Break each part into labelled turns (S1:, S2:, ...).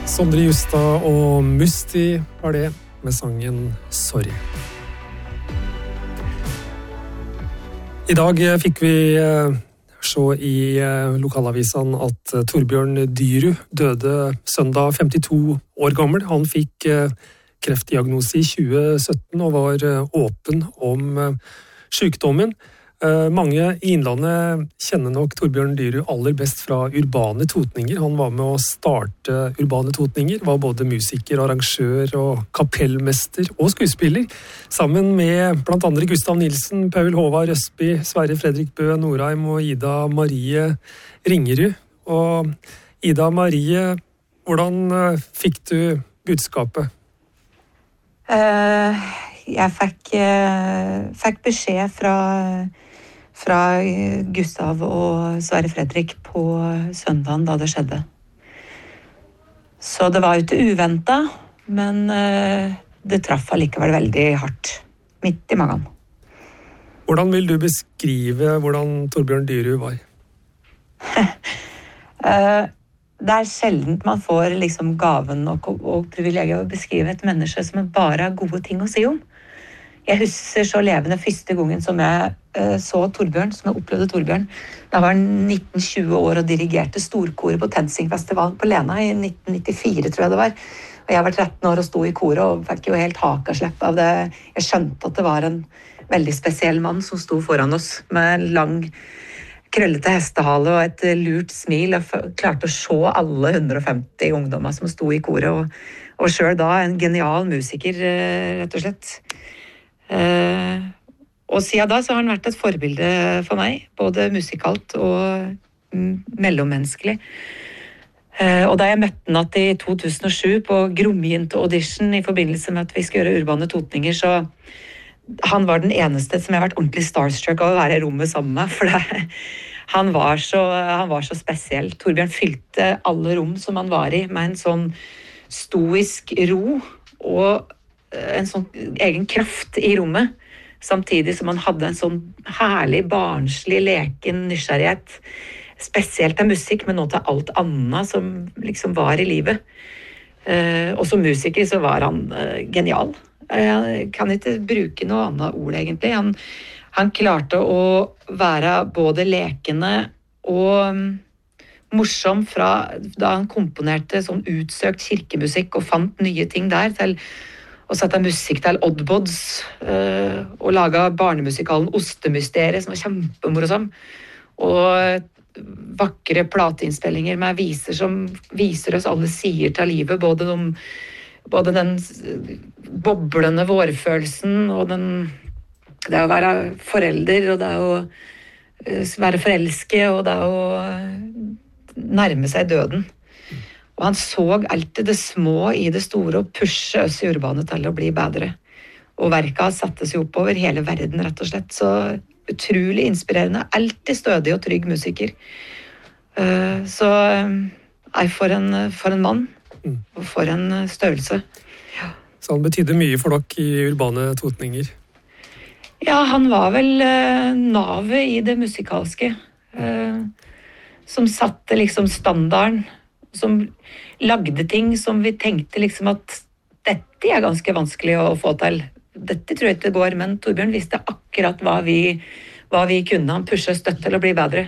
S1: Sondre Justad og Musti var det med sangen Sorry. I dag fikk vi se i lokalavisen at Torbjørn Dyrud døde søndag 52 år gammel. Han fikk kreftdiagnose i 2017 og var åpen om sykdommen. Mange i Innlandet kjenner nok Torbjørn Dyrud aller best fra Urbane Totninger. Han var med å starte Urbane Totninger, var både musiker, arrangør og kapellmester og skuespiller, sammen med blant andre Gustav Nilsen, Paul Håvard Østby, Sverre Fredrik Bø Norheim og Ida Marie Ringerud. Og Ida Marie, hvordan fikk du budskapet?
S2: Jeg fikk beskjed fra Gustav og Sverre Fredrik på søndagen da det skjedde. Så det var jo ikke uventet, men det traff allikevel veldig hardt, midt i magen.
S1: Hvordan vil du beskrive hvordan Torbjørn Dyrud var?
S2: Det sjelden man får liksom gaven og privilegiet å beskrive et menneske som bare har gode ting å si om. Jeg husker så levende første gangen som jeg så Torbjørn, som jeg opplevde Torbjørn. Da var han 19-20 år og dirigerte storkoret på Tensingfestivalen på Lena i 1994, tror jeg det var. Og jeg var 13 år og sto i koret og fikk jo helt hakaslepp av det. Jeg skjønte at det var en veldig spesiell mann som sto foran oss med lang, krøllete hestehale og et lurt smil, og klarte å se alle 150 ungdommer som sto i koret, og selv da en genial musiker, rett og slett. Og siden da så har han vært et forbilde for meg, både musikalt og mellommenneskelig. Og da jeg møtte han i 2007 på Gromjente Audition i forbindelse med at vi skulle gjøre Urbane Totninger, så han var den eneste som jeg har vært ordentlig starstruck av å være i rommet sammen med, for han var så spesiell. Torbjørn fylte alle rom som han var i, med en sånn stoisk ro og en sånn egen kraft i rommet, samtidig som han hadde en sånn herlig, barnslig, leken nysgjerrighet, spesielt av musikk, men også til alt annet som liksom var i livet. Og som musiker så var han genial. Jeg kan ikke bruke noe annet ord egentlig. Han klarte å være både lekende og morsom fra da han komponerte sånn utsøkt kirkemusikk og fant nye ting der, til å sette musikk til Oddbods og lage barnemusikalen Ostemysteriet, som var kjempemorsom, og vakre plateinnspillinger med viser som viser oss alle sider til livet, både den boblende vårfølelsen og det å være forelder, og det å være forelske, og det å nærme seg døden. Og han så alltid det små i det store og pushe oss i Urbane til å bli bedre. Og verket settes jo opp over hele verden, rett og slett. Så utrolig inspirerende, alltid stødig og trygg musiker. Så for en mann. Og for en størrelse. Ja.
S1: Så han betydde mye for dere i Urbane Totninger?
S2: Ja, han var vel navet i det musikalske. Som satte liksom standarden. Som lagde ting som vi tenkte liksom at dette ganske vanskelig å få til. Dette tror jeg ikke går, men Torbjørn visste akkurat hva vi kunne. Han pushet støtt til å bli bedre.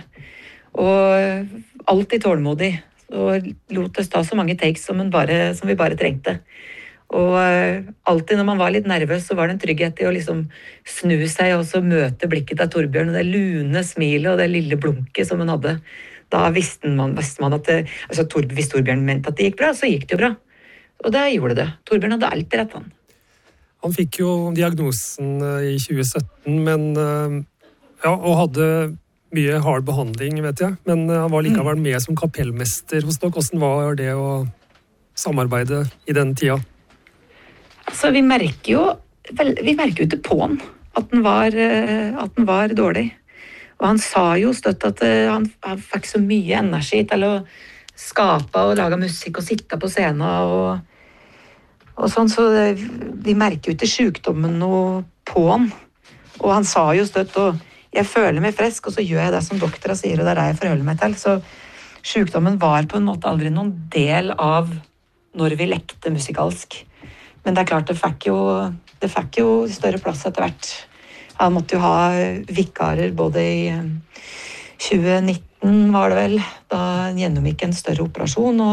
S2: Og alltid tålmodig. Og lot oss ta så mange takes som vi bare trengte. Og alltid når man var litt nervøs, så var det en trygghet i å liksom snu seg og så møte blikket av Torbjørn, og det lune smilet og det lille blunket som han hadde. Da visste man at hvis Torbjørn mente at det gikk bra, så gikk det jo bra. Og det gjorde det. Torbjørn hadde alltid rett, han.
S1: Han fikk jo diagnosen i 2017, og hadde mye hard behandling, vet jeg. Men han var likevel med som kapellmester hos dere. Hvordan var det å samarbeide i den tida?
S2: Altså, vi merker jo ikke på han at han var dårlig. Og han sa jo støtt at han fikk så mye energi til å skape og lage musikk og sitte på scenen og sånn, så vi merker jo ikke sykdommen noe på han. Og han sa jo støtt, og jeg føler meg frisk, og så gjør jeg det som doktora sier, og det det jeg forholder meg til. Så sykdommen var på en måte aldri noen del av når vi lekte musikalsk. Men det klart, det fikk jo større plass etter hvert. Han måtte jo ha vikarer både i 2019 var det vel, da han gjennomgikk en større operasjon,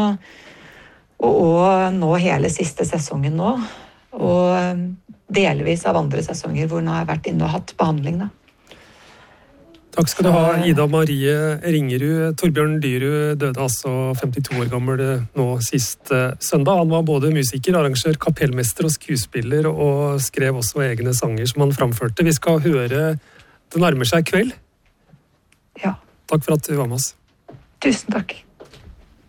S2: og nå hele siste sesongen nå, og delvis av andre sesonger hvor han har vært inne og hatt behandling da.
S1: Takk skal du ha, Ida Marie Ringerud. Torbjørn Dyrud døde altså 52 år gammel nå sist søndag. Han var både musiker, arrangør, kapellmester og skuespiller, og skrev også egne sanger som han framførte. Vi skal høre Det nærmer seg kveld.
S2: Ja.
S1: Takk for at du var med oss.
S2: Tusen takk.